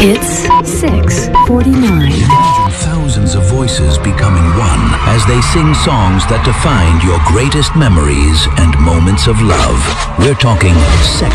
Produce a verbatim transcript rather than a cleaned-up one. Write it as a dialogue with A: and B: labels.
A: It's six forty-nine.
B: Imagine thousands of voices becoming one as they sing songs that define your greatest memories and moments of love. We're talking sex